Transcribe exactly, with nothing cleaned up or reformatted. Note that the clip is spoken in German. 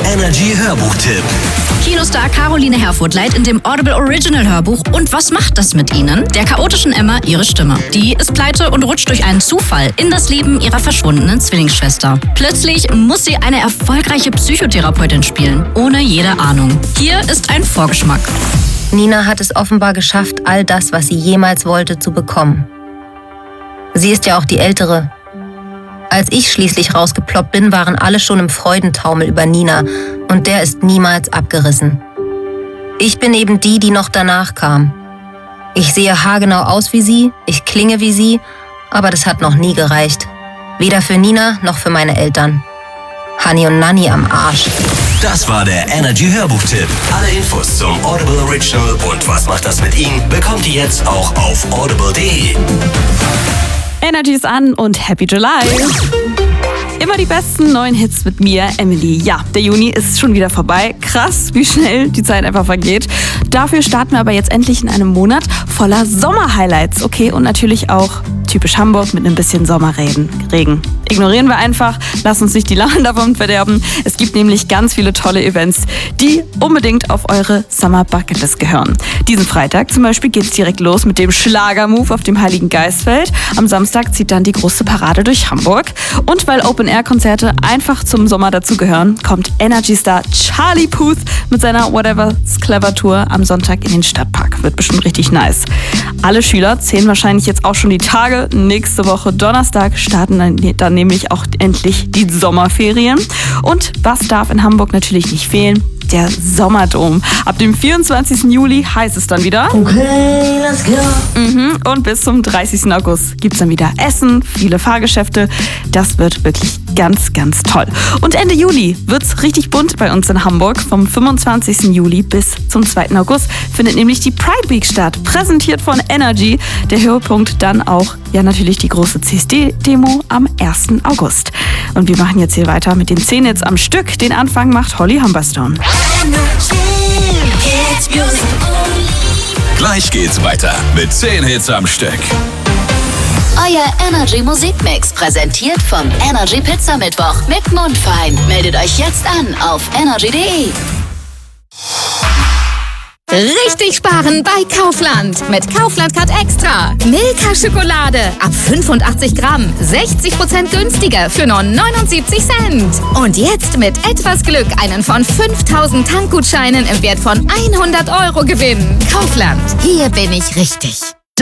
Energy Hörbuchtipp. Kinostar Caroline Herfurth leiht in dem Audible Original Hörbuch Und was macht das mit Ihnen? Der chaotischen Emma ihre Stimme. Die ist pleite und rutscht durch einen Zufall in das Leben ihrer verschwundenen Zwillingsschwester. Plötzlich muss sie eine erfolgreiche Psychotherapeutin spielen, ohne jede Ahnung. Hier ist ein Vorgeschmack. Nina hat es offenbar geschafft, all das, was sie jemals wollte, zu bekommen. Sie ist ja auch die Ältere. Als ich schließlich rausgeploppt bin, waren alle schon im Freudentaumel über Nina und der ist niemals abgerissen. Ich bin eben die, die noch danach kam. Ich sehe haargenau aus wie sie, ich klinge wie sie, aber das hat noch nie gereicht. Weder für Nina noch für meine Eltern. Hani und Nanni am Arsch. Das war der Energy Hörbuchtipp. Alle Infos zum Audible Original und was macht das mit Ihnen bekommt ihr jetzt auch auf audible punkt de. Energy ist an und Happy July! Immer die besten neuen Hits mit mir, Emily. Ja, der Juni ist schon wieder vorbei. Krass, wie schnell die Zeit einfach vergeht. Dafür starten wir aber jetzt endlich in einem Monat voller Sommerhighlights. Okay, und natürlich auch typisch Hamburg mit ein bisschen Sommerregen. Regen. Ignorieren wir einfach, lass uns nicht die Laune davon verderben. Es gibt nämlich ganz viele tolle Events, die unbedingt auf eure Summer-Bucketlist gehören. Diesen Freitag zum Beispiel geht's direkt los mit dem Schlagermove auf dem Heiligen Geistfeld. Am Samstag zieht dann die große Parade durch Hamburg. Und weil Open-Air-Konzerte einfach zum Sommer dazugehören, kommt Energy-Star Charlie Puth mit seiner Whatever's Clever Tour am Sonntag in den Stadtpark. Wird bestimmt richtig nice. Alle Schüler zählen wahrscheinlich jetzt auch schon die Tage. Nächste Woche Donnerstag starten dann, dann nämlich auch endlich die Sommerferien. Und was darf in Hamburg natürlich nicht fehlen? Der Sommerdom. Ab dem vierundzwanzigsten Juli heißt es dann wieder. Okay, let's go. Mhm. Und bis zum dreißigsten August gibt es dann wieder Essen, viele Fahrgeschäfte. Das wird wirklich ganz, ganz toll. Und Ende Juli wird es richtig bunt bei uns in Hamburg. Vom fünfundzwanzigsten Juli bis zum zweiten August findet nämlich die Pride Week statt. Präsentiert von Energy. Der Höhepunkt dann auch, ja natürlich die große C S D-Demo am ersten August. Und wir machen jetzt hier weiter mit den zehn Hits am Stück. Den Anfang macht Holly Humberstone. Gleich geht's weiter mit zehn Hits am Stück. Euer Energy Musikmix präsentiert vom Energy Pizza Mittwoch mit Mundfein. Meldet euch jetzt an auf energy punkt de. Richtig sparen bei Kaufland. Mit Kaufland Card Extra. Milka Schokolade ab fünfundachtzig Gramm. sechzig Prozent günstiger für nur neunundsiebzig Cent. Und jetzt mit etwas Glück einen von fünftausend Tankgutscheinen im Wert von hundert Euro gewinnen. Kaufland. Hier bin ich richtig.